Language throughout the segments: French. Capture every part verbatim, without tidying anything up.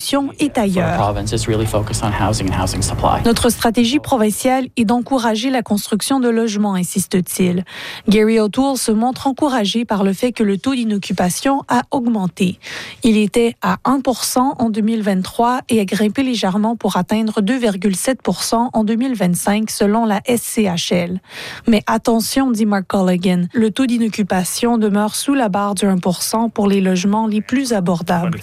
solution est ailleurs. Notre stratégie provinciale est d'encourager la construction de logements, insiste-t-il. Gary O'Toole se montre encouragé par le fait que le taux d'inoccupation a augmenté. Il était à un pour cent en deux mille vingt-trois et a grimpé légèrement pour atteindre deux virgule sept pour cent en deux mille vingt-cinq selon la S C H L. Mais attention, dit Mark Colligan, le taux d'inoccupation demeure sous la barre du un pour cent pour les logements les plus abordables.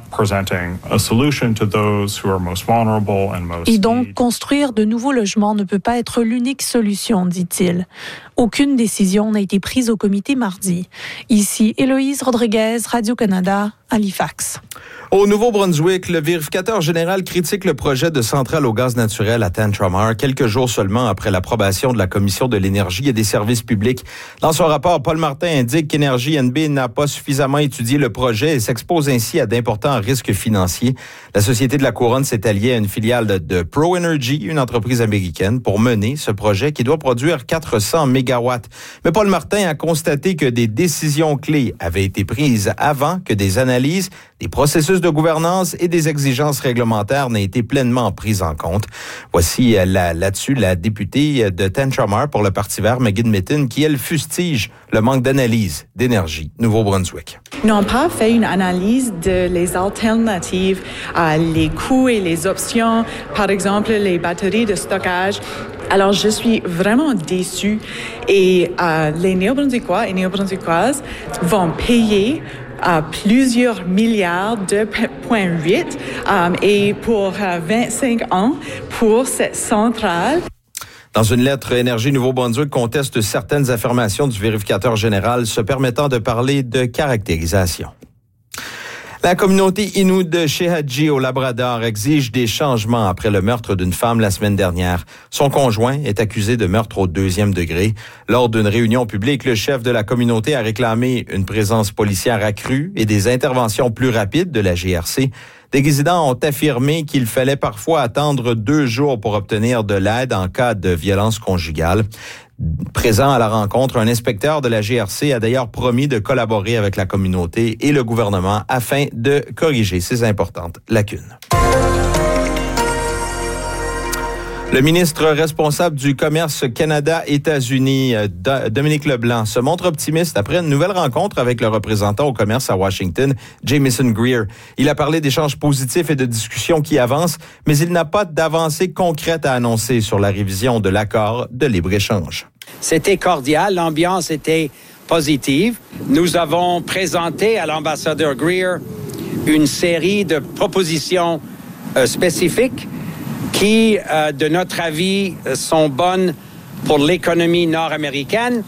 Et donc, construire de nouveaux logements ne peut pas être l'unique solution, dit-il. Aucune décision n'a été prise au comité mardi. Ici, Héloïse Rodriguez, Radio-Canada, Halifax. Au Nouveau-Brunswick, le vérificateur général critique le projet de centrale au gaz naturel à Tantramar quelques jours seulement après l'approbation de la Commission de l'énergie et des services publics. Dans son rapport, Paul Martin indique qu'Énergie N B n'a pas suffisamment étudié le projet et s'expose ainsi à d'importants risques financiers. La Société de la Couronne s'est alliée à une filiale de, de ProEnergy, une entreprise américaine, pour mener ce projet qui doit produire quatre cents mégawatts. Mais Paul Martin a constaté que des décisions clés avaient été prises avant que des analyses, des processus de gouvernance et des exigences réglementaires n'aient été pleinement prises en compte. Voici là, là-dessus la députée de Tantramar pour le Parti vert, Megan Mitton, qui, elle, fustige le manque d'analyse d'énergie Nouveau-Brunswick. Ils n'ont pas fait une analyse de les alternatives, euh, les coûts et les options, par exemple les batteries de stockage. Alors, je suis vraiment déçue et euh, les Néo-Brunswickois et Néo-Brunswickoises vont payer à plusieurs milliards de point huit euh, et pour euh, vingt-cinq ans pour cette centrale. Dans une lettre, Énergie Nouveau-Brunswick conteste certaines affirmations du vérificateur général se permettant de parler de caractérisation. La communauté Innu de Shehaji au Labrador exige des changements après le meurtre d'une femme la semaine dernière. Son conjoint est accusé de meurtre au deuxième degré. Lors d'une réunion publique, le chef de la communauté a réclamé une présence policière accrue et des interventions plus rapides de la G R C. Des résidents ont affirmé qu'il fallait parfois attendre deux jours pour obtenir de l'aide en cas de violence conjugale. Présent à la rencontre, un inspecteur de la G R C a d'ailleurs promis de collaborer avec la communauté et le gouvernement afin de corriger ces importantes lacunes. Le ministre responsable du commerce Canada-États-Unis, Dominique Leblanc, se montre optimiste après une nouvelle rencontre avec le représentant au commerce à Washington, Jamieson Greer. Il a parlé d'échanges positifs et de discussions qui avancent, mais il n'a pas d'avancée concrète à annoncer sur la révision de l'accord de libre-échange. C'était cordial, l'ambiance était positive. Nous avons présenté à l'ambassadeur Greer une série de propositions euh, spécifiques qui, euh, de notre avis, sont bonnes pour l'économie nord-américaine.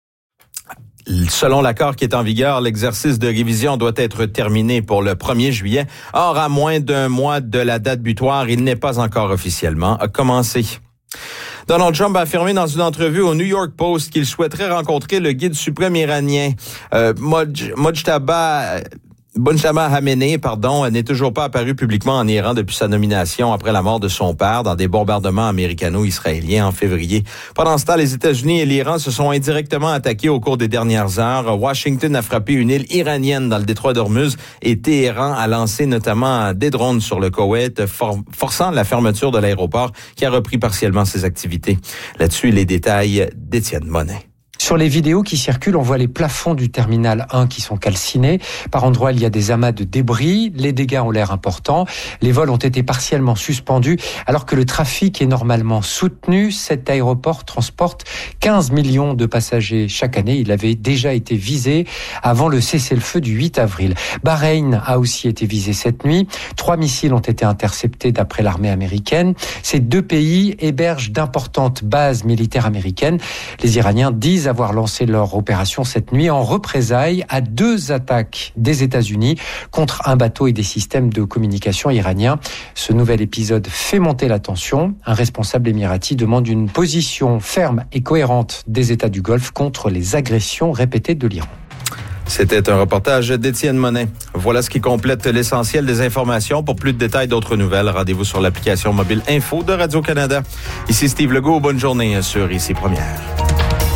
Selon l'accord qui est en vigueur, l'exercice de révision doit être terminé pour le premier juillet. Or, à moins d'un mois de la date butoir, il n'est pas encore officiellement commencé. Donald Trump a affirmé dans une entrevue au New York Post qu'il souhaiterait rencontrer le guide suprême iranien, euh, Moj- Mojtaba Bonchama Khamenei, pardon, n'est toujours pas apparu publiquement en Iran depuis sa nomination après la mort de son père dans des bombardements américano-israéliens en février. Pendant ce temps, les États-Unis et l'Iran se sont indirectement attaqués au cours des dernières heures. Washington a frappé une île iranienne dans le détroit d'Ormuz et Téhéran a lancé notamment des drones sur le Koweït, for- forçant la fermeture de l'aéroport qui a repris partiellement ses activités. Là-dessus, les détails d'Étienne Monet. Sur les vidéos qui circulent, on voit les plafonds du terminal un qui sont calcinés. Par endroits, il y a des amas de débris. Les dégâts ont l'air importants. Les vols ont été partiellement suspendus alors que le trafic est normalement soutenu. Cet aéroport transporte quinze millions de passagers chaque année. Il avait déjà été visé avant le cessez-le-feu du huit avril. Bahreïn a aussi été visé cette nuit. Trois missiles ont été interceptés d'après l'armée américaine. Ces deux pays hébergent d'importantes bases militaires américaines. Les Iraniens disent avoir lancé leur opération cette nuit en représailles à deux attaques des États-Unis contre un bateau et des systèmes de communication iraniens. Ce nouvel épisode fait monter la tension. Un responsable émirati demande une position ferme et cohérente des États du Golfe contre les agressions répétées de l'Iran. C'était un reportage d'Étienne Monet. Voilà ce qui complète l'essentiel des informations. Pour plus de détails, d'autres nouvelles, rendez-vous sur l'application mobile Info de Radio-Canada. Ici Steve Legault, bonne journée sur Ici Première.